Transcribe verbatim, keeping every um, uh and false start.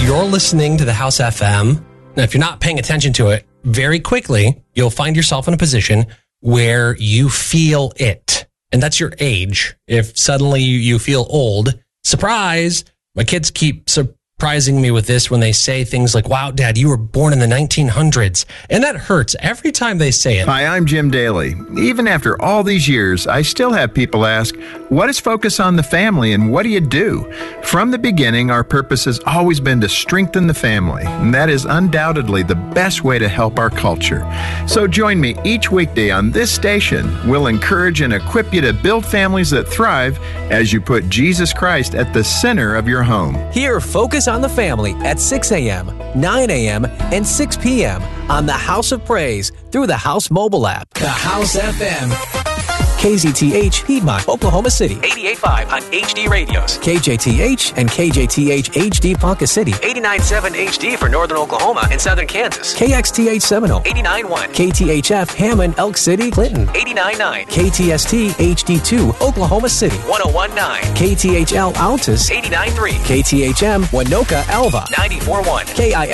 You're listening to the House F M. Now, if you're not paying attention to it, very quickly, you'll find yourself in a position where you feel it. And that's your age. If suddenly you feel old, surprise, my kids keep surprising me with this when they say things like, wow, Dad, you were born in the nineteen hundreds. And that hurts every time they say it. Hi, I'm Jim Daly. Even after all these years, I still have people ask, what is Focus on the Family and what do you do? From the beginning, our purpose has always been to strengthen the family, and that is undoubtedly the best way to help our culture. So join me each weekday on this station. We'll encourage and equip you to build families that thrive as you put Jesus Christ at the center of your home. Hear Focus on the Family at six a.m., nine a.m., and six p.m. on the House of Praise through the House mobile app. The House F M. K Z T H Piedmont, Oklahoma City. eighty-eight point five on H D radios. K J T H and K J T H H D Ponca City. eighty-nine point seven H D for northern Oklahoma and southern Kansas. K X T H Seminole. eighty-nine point one. K T H F Hammond, Elk City, Clinton. eighty-nine point nine. K T S T H D two, Oklahoma City. one oh one point nine. K T H L Altus. eighty-nine point three. K T H M Winoka, Alva. ninety-four point one. K I